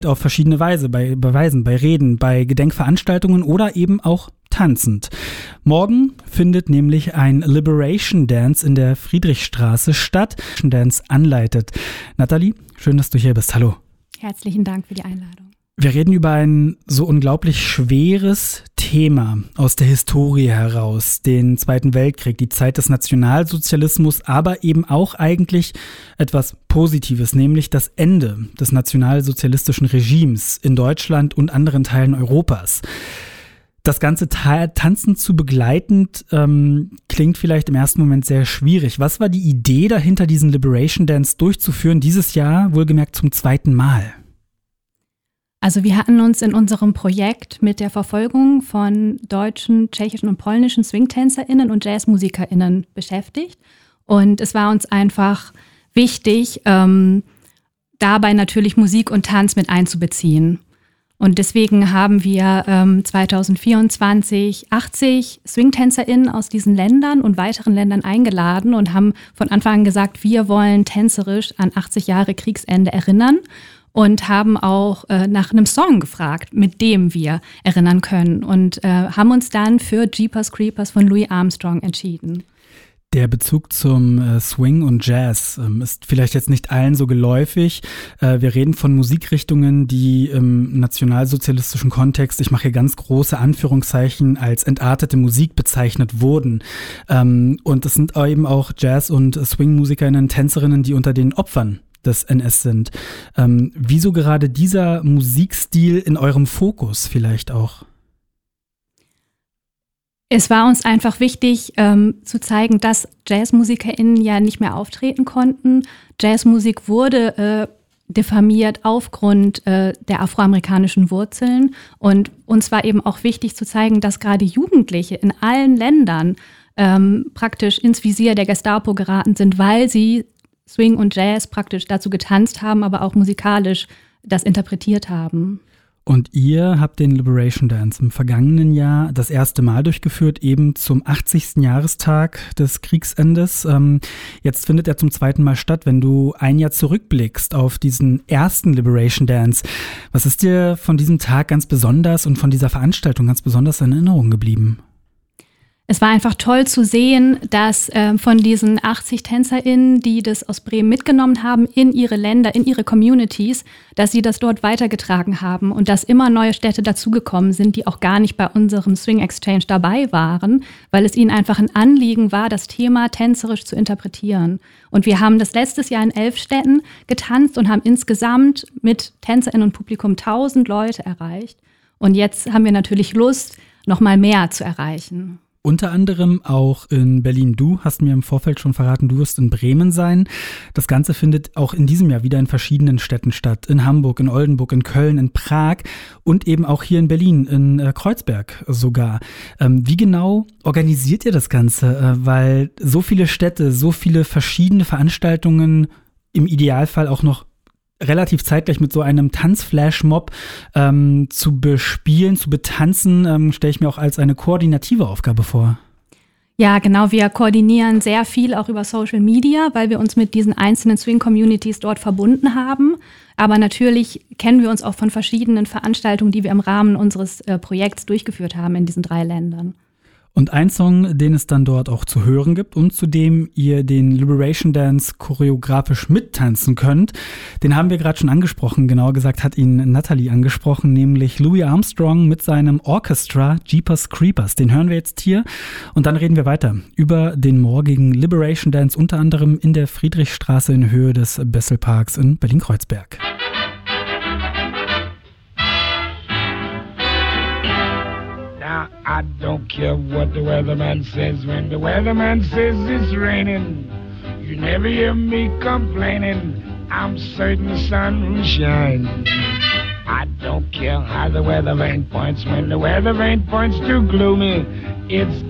auf verschiedene Weise, bei Beweisen, bei Reden, bei Gedenkveranstaltungen oder eben auch tanzend. Morgen findet nämlich ein Liberation Dance in der Friedrichstraße statt. Dance anleitet. Nathalie, schön, dass du hier bist. Hallo. Herzlichen Dank für die Einladung. Wir reden über ein so unglaublich schweres Thema aus der Historie heraus, den Zweiten Weltkrieg, die Zeit des Nationalsozialismus, aber eben auch eigentlich etwas Positives, nämlich das Ende des nationalsozialistischen Regimes in Deutschland und anderen Teilen Europas. Das Ganze tanzend zu begleitend klingt vielleicht im ersten Moment sehr schwierig. Was war die Idee dahinter, diesen Liberation Dance durchzuführen, dieses Jahr wohlgemerkt zum 2. Mal? Also wir hatten uns in unserem Projekt mit der Verfolgung von deutschen, tschechischen und polnischen SwingtänzerInnen und JazzmusikerInnen beschäftigt. Und es war uns einfach wichtig, dabei natürlich Musik und Tanz mit einzubeziehen. Und deswegen haben wir 2024 80 SwingtänzerInnen aus diesen Ländern und weiteren Ländern eingeladen und haben von Anfang an gesagt, wir wollen tänzerisch an 80 Jahre Kriegsende erinnern. Und haben auch nach einem Song gefragt, mit dem wir erinnern können. Und haben uns dann für Jeepers Creepers von Louis Armstrong entschieden. Der Bezug zum Swing und Jazz ist vielleicht jetzt nicht allen so geläufig. Wir reden von Musikrichtungen, die im nationalsozialistischen Kontext, ich mache hier ganz große Anführungszeichen, als entartete Musik bezeichnet wurden. Und es sind eben auch Jazz- und Swing-MusikerInnen, Tänzerinnen, die unter den Opfern des NS sind. Wieso gerade dieser Musikstil in eurem Fokus vielleicht auch? Es war uns einfach wichtig, zu zeigen, dass JazzmusikerInnen ja nicht mehr auftreten konnten. Jazzmusik wurde diffamiert aufgrund der afroamerikanischen Wurzeln. Und uns war eben auch wichtig zu zeigen, dass gerade Jugendliche in allen Ländern praktisch ins Visier der Gestapo geraten sind, weil sie Swing und Jazz praktisch dazu getanzt haben, aber auch musikalisch das interpretiert haben. Und ihr habt den Liberation Dance im vergangenen Jahr das erste Mal durchgeführt, eben zum 80. Jahrestag des Kriegsendes. Jetzt findet er zum 2. Mal statt. Wenn du ein Jahr zurückblickst auf diesen ersten Liberation Dance, was ist dir von diesem Tag ganz besonders und von dieser Veranstaltung ganz besonders in Erinnerung geblieben? Es war einfach toll zu sehen, dass von diesen 80 TänzerInnen, die das aus Bremen mitgenommen haben in ihre Länder, in ihre Communities, dass sie das dort weitergetragen haben und dass immer neue Städte dazugekommen sind, die auch gar nicht bei unserem Swing Exchange dabei waren, weil es ihnen einfach ein Anliegen war, das Thema tänzerisch zu interpretieren. Und wir haben das letztes Jahr in 11 Städten getanzt und haben insgesamt mit TänzerInnen und Publikum 1000 Leute erreicht. Und jetzt haben wir natürlich Lust, noch mal mehr zu erreichen. Unter anderem auch in Berlin. Du hast mir im Vorfeld schon verraten, du wirst in Bremen sein. Das Ganze findet auch in diesem Jahr wieder in verschiedenen Städten statt. In Hamburg, in Oldenburg, in Köln, in Prag und eben auch hier in Berlin, in Kreuzberg sogar. Wie genau organisiert ihr das Ganze? Weil so viele Städte, so viele verschiedene Veranstaltungen, im Idealfall auch noch relativ zeitgleich mit so einem Tanzflash-Mob zu bespielen, zu betanzen, stelle ich mir auch als eine koordinative Aufgabe vor. Ja, genau. Wir koordinieren sehr viel auch über Social Media, weil wir uns mit diesen einzelnen Swing-Communities dort verbunden haben. Aber natürlich kennen wir uns auch von verschiedenen Veranstaltungen, die wir im Rahmen unseres Projekts durchgeführt haben in diesen 3 Ländern. Und ein Song, den es dann dort auch zu hören gibt und zu dem ihr den Liberation Dance choreografisch mittanzen könnt, den haben wir gerade schon angesprochen. Genauer gesagt hat ihn Nathalie angesprochen, nämlich Louis Armstrong mit seinem Orchestra Jeepers Creepers. Den hören wir jetzt hier und dann reden wir weiter über den morgigen Liberation Dance, unter anderem in der Friedrichstraße in Höhe des Besselparks in Berlin-Kreuzberg. I don't care what the weatherman says. When the weatherman says it's raining, you never hear me complaining. I'm certain the sun will shine. I don't care how the weather vane points. When the weather vane points too gloomy, it's